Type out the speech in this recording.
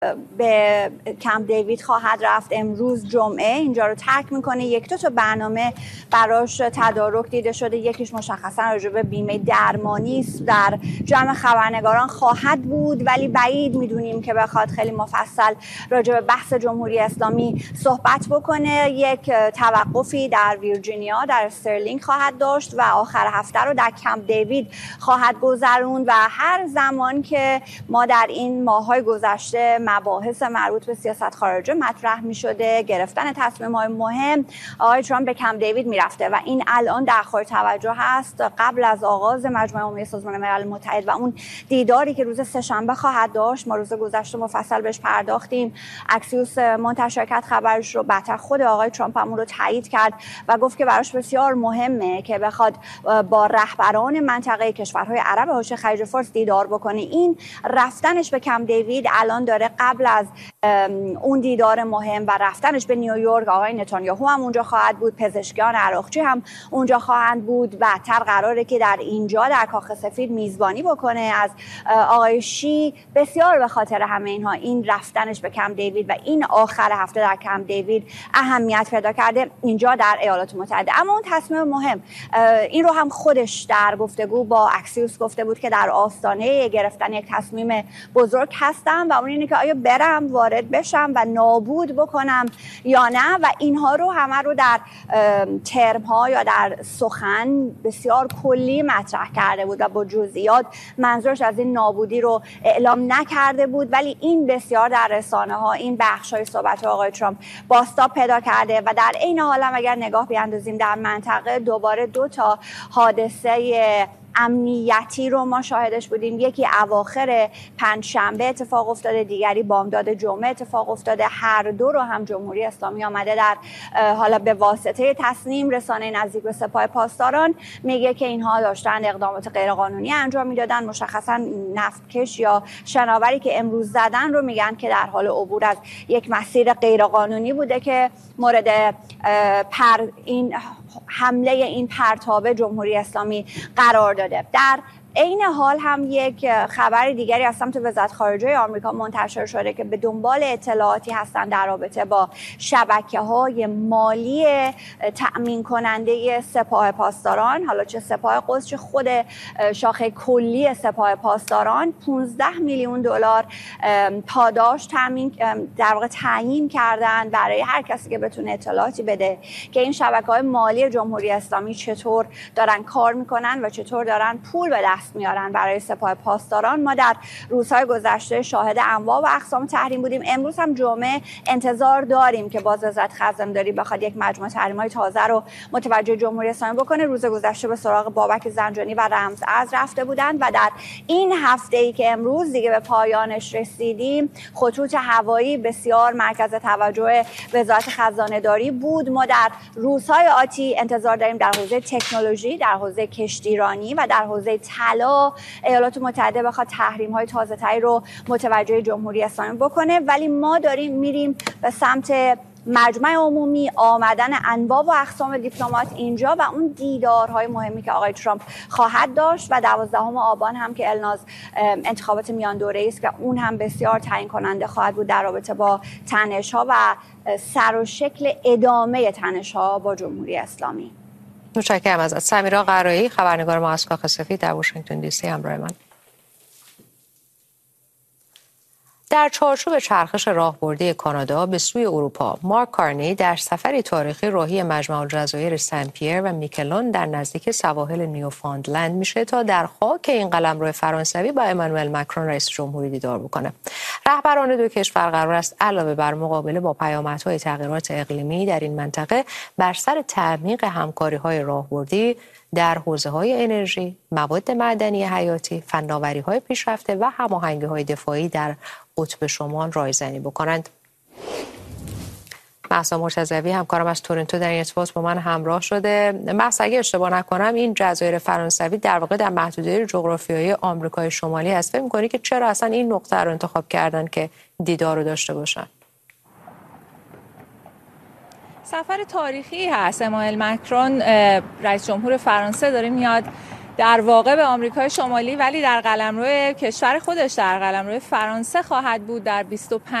به کمپ دیوید خواهد رفت. امروز جمعه اینجا رو ترک میکنه. یک دو تا برنامه براش تدارک دیده شده. یکیش مشخصا راجع به بیمه درمانی است، در جمع خبرنگاران خواهد بود، ولی بعید میدونیم که بخواد خیلی مفصل راجع به بحث جمهوری اسلامی صحبت بکنه. یک توقفی در ویرجینیا در استرلینگ خواهد داشت و آخر هفته رو در کمپ دیوید خواهد گذرون و هر زمان که ما در این ماه‌های گذشته مباحث مربوط به سیاست خارجه مطرح می شده، گرفتن تصمیم‌های مهم، آقای ترامپ به کمپ دیوید میرفته و این الان در خور توجه هست. قبل از آغاز مجمع عمومی سازمان ملل متحد و اون دیداری که روز سه‌شنبه خواهد داشت، ما روز گذشته مفصل بهش پرداختیم، اکسیوس منتشر کرد خبرش رو، بعدتر خود آقای ترامپ هم رو تایید کرد و گفت که براش بسیار مهمه که بخواد با رهبران منطقه کشورهای عرب حوزه خلیج فارس دیدار بکنه. این رفتنش به کمپ دیوید الان داره قبل از اون دیدار مهم و رفتنش به نیویورک، آقای نتانیاهو هم اونجا خواهد بود، پزشکیان عراقچی هم اونجا خواهند بود. بعدتر قراره که در اینجا در کاخ سفید میزبانی بکنه از آقای شی. بسیار به خاطر همه اینها این رفتنش به کمپ دیوید و این آخر هفته در کمپ دیوید اهمیت پیدا کرده اینجا در ایالات متحده. اما اون تصمیم مهم، این رو هم خودش در گفتگو با اکسیوس گفته بود که در آستانه گرفتن یک تصمیم بزرگ هستم و اون اینه که آیا برم وارد بشم و نابود بکنم یا نه، و اینها رو همه رو در ترم ها یا در سخن بسیار کلی مطرح کرده بود و با جزئیات منظورش از این نابودی رو اعلام نکرده بود، ولی این بسیار در رسانه ها این بخش های صحبت آقای ترامپ بازتاب پیدا کرده و در عین حال هم اگر نگاه بیاندازیم در منطقه دوباره دو تا حادثه امنیتی رو ما شاهدش بودیم. یکی اواخر پنجشنبه اتفاق افتاده، دیگری بامداد جمعه اتفاق افتاده. هر دو رو هم جمهوری اسلامی آمده در حالا به واسطه تصنیم رسانه نزدیک به سپاه پاسداران میگه که اینها داشتن اقدامات غیرقانونی انجام میدادن. مشخصا نفتکش یا شناوری که امروز زدن رو میگن که در حال عبور از یک مسیر غیرقانونی بوده که مورد این حمله این پرتاب جمهوری اسلامی قرار داده. در عین حال هم یک خبر دیگری از سمت وزارت خارجه آمریکا منتشر شده که به دنبال اطلاعاتی هستند در رابطه با شبکه‌های مالی تأمین کننده سپاه پاسداران، حالا چه سپاه قدس چه خود شاخه کلی سپاه پاسداران. 15 میلیون دلار پاداش در واقع تعیین کردن برای هر کسی که بتونه اطلاعاتی بده که این شبکه‌های مالی جمهوری اسلامی چطور دارن کار میکنن و چطور دارن پول به دست میارن برای سپاه پاسداران. ما در روزهای گذشته شاهد انواع و اقسام تحریم بودیم. امروز هم جمعه انتظار داریم که باز وزارت خزانداری بخواد یک مجموعه تحریم‌های تازه رو متوجه جمهوری اسلامی بکنه. روز گذشته به سراغ بابک زنجانی و رمز ارز رفته بودند و در این هفته‌ای که امروز دیگه به پایانش رسیدیم، خطوط هوایی بسیار مرکز توجه وزارت خزانه‌داری بود. ما در روزهای آتی انتظار داریم در حوزه تکنولوژی، در حوزه کشتیرانی و در حوزه طلا ایالات متحده بخواد تحریم‌های تازه‌تری رو متوجه جمهوری اسلامی بکنه، ولی ما داریم میریم به سمت مجمع عمومی، آمدن انواع و اقسام دیپلمات اینجا و اون دیدارهای مهمی که آقای ترامپ خواهد داشت و 12 آبان هم که الناز انتخابات میان دوره‌ای است که اون هم بسیار تعیین کننده خواهد بود در رابطه با تنش‌ها و سر و شکل ادامه تنش‌ها با جمهوری اسلامی. متشکرم ازت. سمیرا قرایی، خبرنگار ما از کاخ سفید در واشنگتن دی سی همراه من. در چارچوب چرخش راهبردی کانادا به سوی اروپا، مارک کارنی در سفری تاریخی راهی مجمع الجزایر سن پیر و میکلون در نزدیک سواحل نیوفاندلند میشه تا در خاک این قلمرو فرانسوی با امانوئل مکرون رئیس جمهوری دیدار بکنه. رهبران دو کشور قرار است علاوه بر مقابله با پیامدهای تغییرات اقلیمی در این منطقه بر سر تعمیق همکاری‌های راهبردی در حوزه‌های انرژی، مواد معدنی حیاتی، فناوری‌های پیشرفته و هماهنگی‌های دفاعی در قطب شمال رایزنی بکنند. مهسا مرتضوی همکارم از تورنتو در این ارتباط با من همراه شده. مهسا اگه اشتباه نکنم این جزایر فرانسوی در واقع در محدوده جغرافیایی آمریکای شمالی هست. فکر می‌کنی که چرا اصلا این نقطه رو انتخاب کردن که دیدار رو داشته باشن؟ سفر تاریخی هست. امانوئل مکرون رئیس جمهور فرانسه داره میاد در واقع به آمریکای شمالی، ولی در قلمرو کشور خودش، در قلمرو فرانسه خواهد بود در 25